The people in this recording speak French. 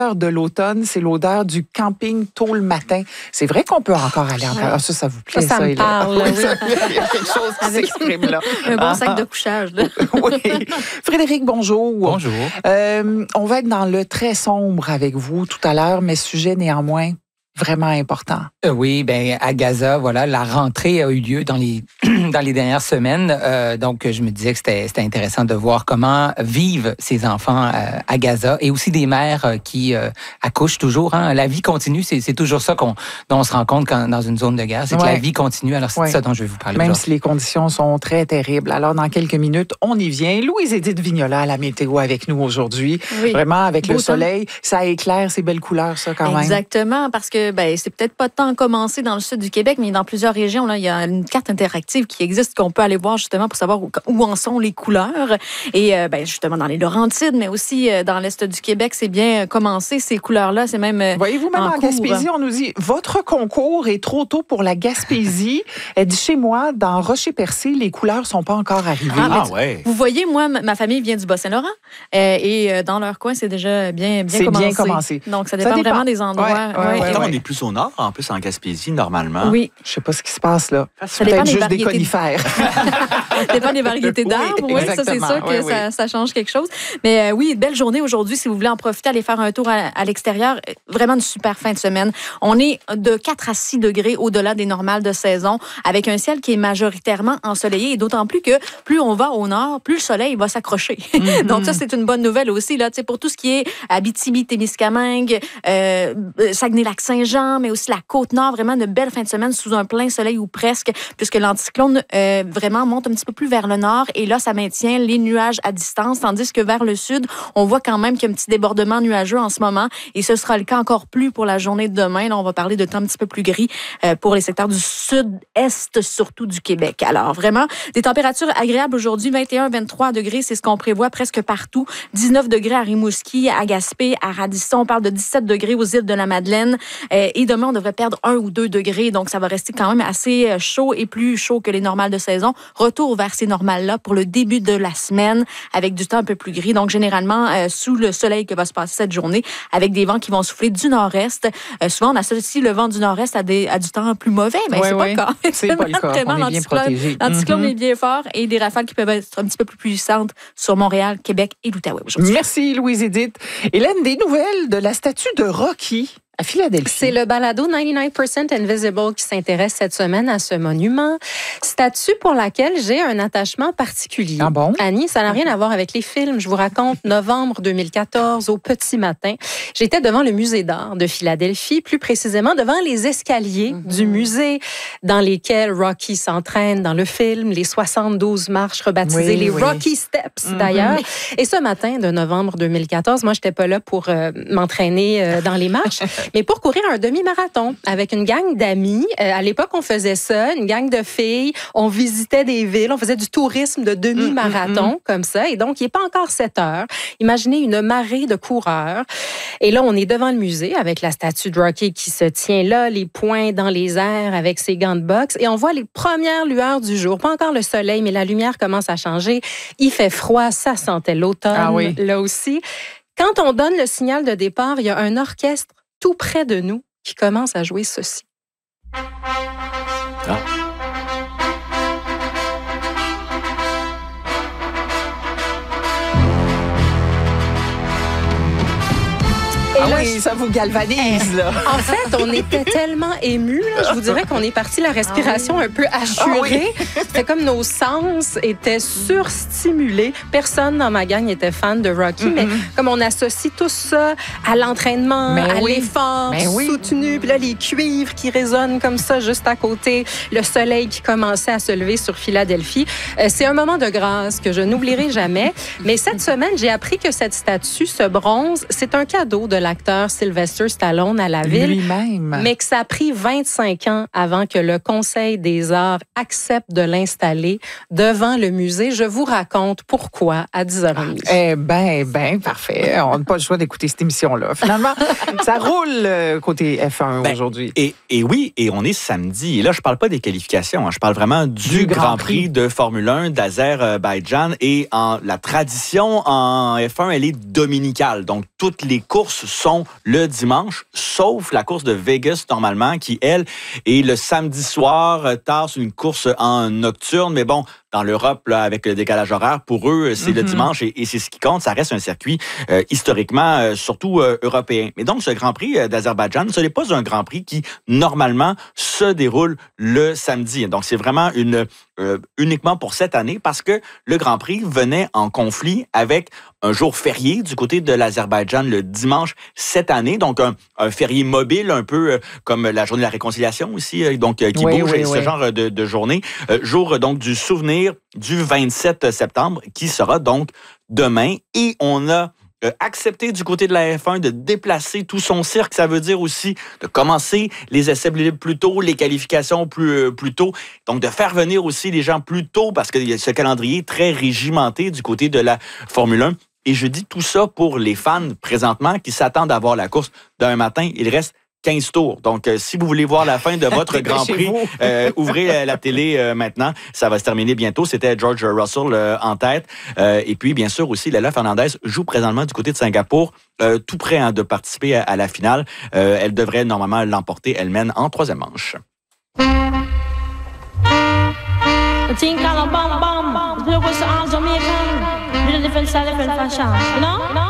de l'automne, c'est l'odeur du camping tôt le matin. C'est vrai qu'on peut encore aller en camping. Ça vous plaît, ça me parle. Oui. Il y a quelque chose qui s'exprime là. Un bon sac de couchage. Là. Oui. Frédéric, bonjour. Bonjour. On va être dans le très sombre avec vous tout à l'heure, mais sujet néanmoins vraiment important. Oui, ben à Gaza, voilà, la rentrée a eu lieu dans les dans les dernières semaines. Donc, je me disais que c'était intéressant de voir comment vivent ces enfants à Gaza et aussi des mères qui accouchent toujours. Hein. La vie continue, c'est toujours ça dont on se rend compte dans une zone de guerre, c'est que la vie continue. Alors, c'est ça dont je vais vous parler Même aujourd'hui. si les conditions sont très terribles. Alors, dans quelques minutes, on y vient. Louise-Édith Vignola à la météo avec nous aujourd'hui. Oui. Vraiment, avec le soleil, ça éclaire, ces belles couleurs, ça, quand même. Exactement, parce que c'est peut-être pas tant commencé dans le sud du Québec, mais dans plusieurs régions, là, il y a une carte interactive qui existe qu'on peut aller voir justement pour savoir où en sont les couleurs. Et justement dans les Laurentides, mais aussi dans l'est du Québec, c'est bien commencé. Ces couleurs-là, c'est même voyez-vous, même en Gaspésie, on nous dit « Votre concours est trop tôt pour la Gaspésie. » Elle dit « Chez moi, dans Rocher-Percé, les couleurs sont pas encore arrivées. » Ouais. Vous voyez, moi, ma famille vient du Bas-Saint-Laurent et dans leur coin, c'est déjà bien commencé. Donc, ça dépend vraiment des endroits. On est plus au nord, en plus, en Gaspésie, normalement. Oui. Je sais pas ce qui se passe là. Ça dépend juste des conifères. Ça dépend des variétés d'arbres. Oui, ça, c'est sûr que ça change quelque chose. Mais oui, belle journée aujourd'hui. Si vous voulez en profiter, aller faire un tour à l'extérieur. Vraiment une super fin de semaine. On est de 4 à 6 degrés au-delà des normales de saison, avec un ciel qui est majoritairement ensoleillé. Et d'autant plus que plus on va au nord, plus le soleil va s'accrocher. Mm-hmm. Donc ça, c'est une bonne nouvelle aussi. Là, pour tout ce qui est Abitibi-Témiscamingue, Saguenay-Lac-Saint-Jean, mais aussi la Côte-Nord, vraiment une belle fin de semaine sous un plein soleil ou presque, puisque l'anticyclone vraiment monte un petit peu plus vers le nord et là, ça maintient les nuages à distance, tandis que vers le sud, on voit quand même qu'il y a un petit débordement nuageux en ce moment et ce sera le cas encore plus pour la journée de demain. Là, on va parler de temps un petit peu plus gris pour les secteurs du sud-est, surtout du Québec. Alors, vraiment, des températures agréables aujourd'hui, 21-23 degrés, c'est ce qu'on prévoit presque partout. 19 degrés à Rimouski, à Gaspé, à Radisson, on parle de 17 degrés aux îles de la Madeleine et demain, on devrait perdre 1 ou 2 degrés, donc ça va rester quand même assez chaud et plus chaud que les normales de saison. Retour vers ces normales-là pour le début de la semaine avec du temps un peu plus gris. Donc, généralement, sous le soleil que va se passer cette journée, avec des vents qui vont souffler du nord-est. Souvent, on associe le vent du nord-est à du temps plus mauvais, mais c'est pas le cas. C'est pas le cas. On est bien protégé. L'anticyclone est bien fort et des rafales qui peuvent être un petit peu plus puissantes sur Montréal, Québec et l'Outaouais aujourd'hui. Merci, Louise-Édith. Hélène, des nouvelles de la statue de Rocky à Philadelphie. C'est le balado 99% Invisible qui s'intéresse cette semaine à ce monument. Statue pour laquelle j'ai un attachement particulier. Ah bon? Annie, ça n'a rien à voir avec les films. Je vous raconte, novembre 2014, au petit matin, j'étais devant le musée d'art de Philadelphie, plus précisément devant les escaliers du musée dans lesquels Rocky s'entraîne dans le film, les 72 marches rebaptisées les Rocky Steps d'ailleurs. Et ce matin de novembre 2014, moi, j'étais pas là pour m'entraîner dans les marches, mais pour courir un demi-marathon avec une gang d'amis. À l'époque, on faisait ça, une gang de filles. On visitait des villes, on faisait du tourisme de demi-marathon comme ça. Et donc, il n'est pas encore 7 heures. Imaginez une marée de coureurs. Et là, on est devant le musée avec la statue de Rocky qui se tient là, les poings dans les airs avec ses gants de boxe. Et on voit les premières lueurs du jour. Pas encore le soleil, mais la lumière commence à changer. Il fait froid, ça sentait l'automne là aussi. Quand on donne le signal de départ, il y a un orchestre tout près de nous qui commence à jouer ceci. Ah. Ça vous galvanise, là. En fait, on était tellement émus, là, je vous dirais qu'on est parti la respiration un peu assurée. C'était comme nos sens étaient surstimulés. Personne dans ma gang était fan de Rocky, mais comme on associe tout ça à l'entraînement, à l'effort soutenu, puis là, les cuivres qui résonnent comme ça juste à côté, le soleil qui commençait à se lever sur Philadelphie. C'est un moment de grâce que je n'oublierai jamais. Mais cette semaine, j'ai appris que cette statue, ce bronze, c'est un cadeau de l'acteur Sylvester Stallone à la ville. Lui-même. Mais que ça a pris 25 ans avant que le Conseil des arts accepte de l'installer devant le musée. Je vous raconte pourquoi à 10h30. Eh bien, parfait. On n'a pas le choix d'écouter cette émission-là. Finalement, ça roule côté F1 aujourd'hui. Et oui, et on est samedi. Et là, je ne parle pas des qualifications. Je parle vraiment du Grand Prix de Formule 1 d'Azerbaïdjan. Et la tradition en F1, elle est dominicale. Donc, toutes les courses sont le dimanche, sauf la course de Vegas, normalement, qui, elle, est le samedi soir, tard, c'est une course en nocturne. Mais bon, dans l'Europe, là, avec le décalage horaire, pour eux, c'est le dimanche et c'est ce qui compte. Ça reste un circuit historiquement, surtout européen. Mais donc, ce Grand Prix d'Azerbaïdjan, ce n'est pas un Grand Prix qui, normalement, se déroule le samedi. Donc, c'est vraiment uniquement pour cette année parce que le Grand Prix venait en conflit avec un jour férié du côté de l'Azerbaïdjan le dimanche cette année. Donc, un férié mobile, un peu comme la journée de la réconciliation aussi, donc qui bouge, ce genre de journée. Jour donc du souvenir du 27 septembre qui sera donc demain. Et on a accepté du côté de la F1 de déplacer tout son cirque. Ça veut dire aussi de commencer les essais plus tôt, les qualifications plus tôt. Donc, de faire venir aussi les gens plus tôt parce qu'il y a ce calendrier très régimenté du côté de la Formule 1. Et je dis tout ça pour les fans présentement qui s'attendent à voir la course demain matin. Il reste 15 tours. Donc, si vous voulez voir la fin de votre Grand Prix, ouvrez la télé maintenant. Ça va se terminer bientôt. C'était George Russell en tête. Et puis, bien sûr, aussi, Leila Fernandez joue présentement du côté de Singapour, tout prêt de participer à la finale. Elle devrait normalement l'emporter. Elle mène en troisième manche.